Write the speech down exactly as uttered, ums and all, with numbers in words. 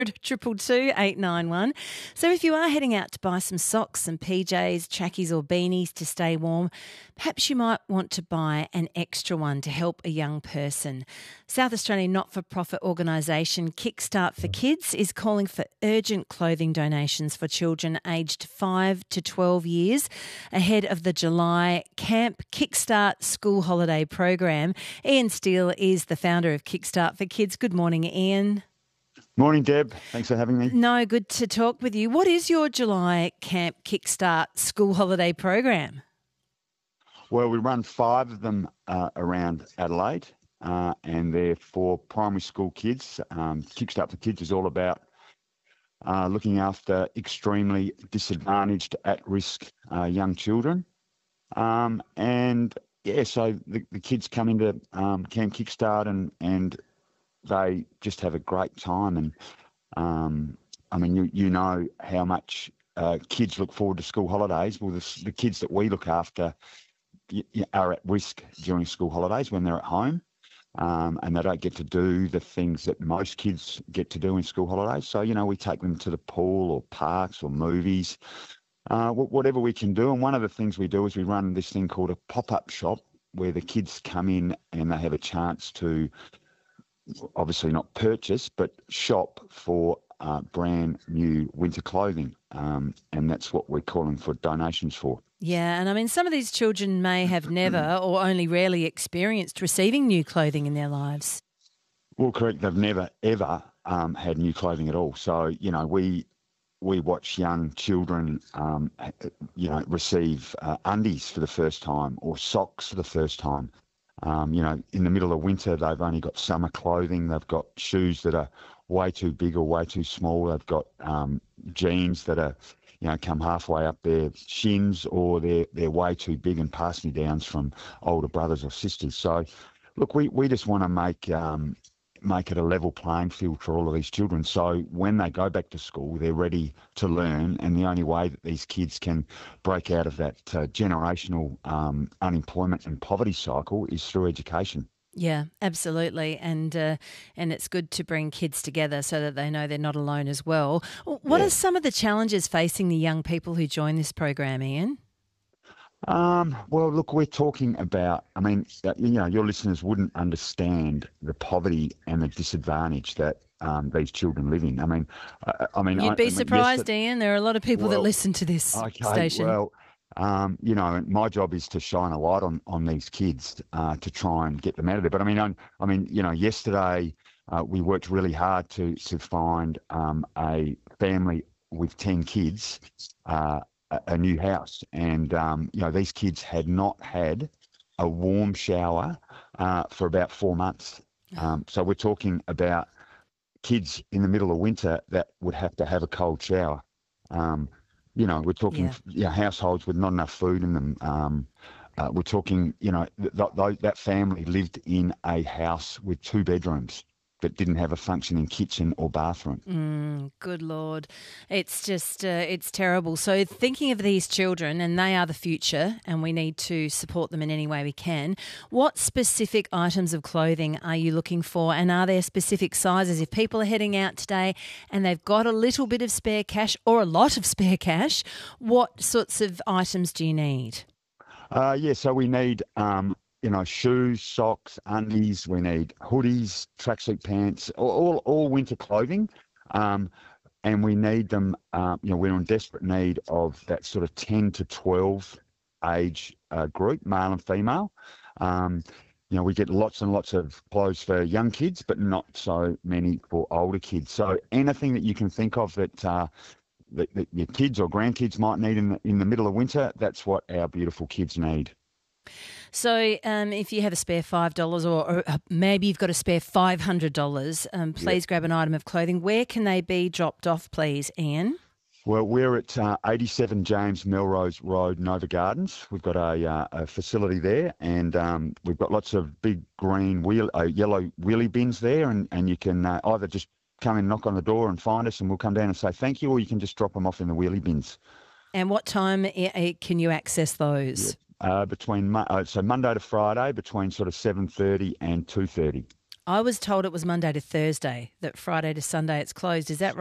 Triple two eight nine one. So if you are heading out to buy some socks, some P Js, trackies or beanies to stay warm, perhaps you might want to buy an extra one to help a young person. South Australian not-for-profit organisation Kickstart for Kids is calling for urgent clothing donations for children aged five to twelve years ahead of the July Camp Kickstart School Holiday program. Ian Steele is the founder of Kickstart for Kids. Good morning, Ian. Morning, Deb. Thanks for having me. No, good to talk with you. What is your July Camp Kickstart School Holiday program? Well, we run five of them uh, around Adelaide, uh, and they're for primary school kids. Um, Kickstart for Kids is all about uh, looking after extremely disadvantaged, at-risk uh, young children. Um, and, yeah, so the, the kids come into um, Camp Kickstart and, and they just have a great time. And, um, I mean, you, you know how much uh, kids look forward to school holidays. Well, the, the kids that we look after y- y- are at risk during school holidays when they're at home, um, and they don't get to do the things that most kids get to do in school holidays. So, you know, we take them to the pool or parks or movies, uh, whatever we can do. And one of the things we do is we run this thing called a pop-up shop where the kids come in and they have a chance to obviously not purchase, but shop for uh, brand new winter clothing. Um, and that's what we're calling for donations for. Yeah, and I mean, some of these children may have never or only rarely experienced receiving new clothing in their lives. Well, correct. They've never, ever um, had new clothing at all. So, you know, we we watch young children, um, you know, receive uh, undies for the first time or socks for the first time. Um, you know, in the middle of winter, they've only got summer clothing. They've got shoes that are way too big or way too small. They've got um, jeans that are, you know, come halfway up their shins, or they're they're way too big and pass me downs from older brothers or sisters. So, look, we, we just want to make um, make it a level playing field for all of these children. So when they go back to school, they're ready to learn, and the only way that these kids can break out of that uh, generational um, unemployment and poverty cycle is through education. Yeah, absolutely. And uh, and it's good to bring kids together so that they know they're not alone as well. What yeah. are some of the challenges facing the young people who join this program, Ian? Um, well, look, we're talking about, I mean, you know, your listeners wouldn't understand the poverty and the disadvantage that um, these children live in. I mean, I, I mean, you'd be I, surprised, I mean, yes, Ian. There are a lot of people well, that listen to this okay, station. Well, um, you know, my job is to shine a light on, on these kids uh, to try and get them out of there. But I mean, I, I mean, you know, yesterday uh, we worked really hard to to find um, a family with ten kids. Uh, a new house, and um, you know, these kids had not had a warm shower uh, for about four months. Um, so we're talking about kids in the middle of winter that would have to have a cold shower. Um, you know, we're talking yeah. you know, households with not enough food in them. Um, uh, we're talking, you know, th- th- that family lived in a house with two bedrooms that didn't have a functioning kitchen or bathroom. Mm, good Lord. It's just, uh, it's terrible. So thinking of these children, and they are the future, and we need to support them in any way we can, what specific items of clothing are you looking for, and are there specific sizes? If people are heading out today and they've got a little bit of spare cash or a lot of spare cash, what sorts of items do you need? Uh, yeah, so we need... Um, You know, shoes, socks, undies. We need hoodies, tracksuit pants, all all, all winter clothing, um, and we need them. Uh, you know, we're in desperate need of that sort of ten to twelve age uh, group, male and female. Um, you know, we get lots and lots of clothes for young kids, but not so many for older kids. So anything that you can think of that. Uh, that, that your kids or grandkids might need in the, in the middle of winter, that's what our beautiful kids need. So um, if you have a spare five dollars or, or maybe you've got a spare five hundred dollars, um, please yep. grab an item of clothing. Where can they be dropped off, please, Ian? Well, we're at uh, eighty-seven James Melrose Road, Nova Gardens. We've got a, uh, a facility there, and um, we've got lots of big green, wheel, uh, yellow wheelie bins there, and, and you can uh, either just come and knock on the door and find us and we'll come down and say thank you, or you can just drop them off in the wheelie bins. And what time can you access those? Yeah. Uh, between uh, so Monday to Friday between sort of seven thirty and two thirty. I was told it was Monday to Thursday, that Friday to Sunday it's closed. Is that